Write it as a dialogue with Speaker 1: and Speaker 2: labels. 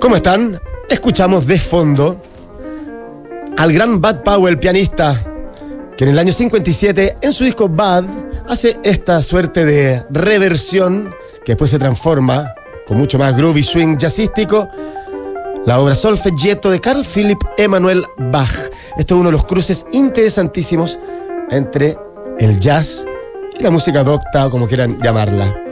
Speaker 1: ¿Cómo están? Escuchamos de fondo al gran Bud Powell, pianista, que en el año 57, en su disco Bud, hace esta suerte de reversión que después se transforma con mucho más groovy swing jazzístico, la obra Solfeggietto de Carl Philipp Emanuel Bach. Esto es uno de los cruces interesantísimos entre el jazz y la música docta, o como quieran llamarla.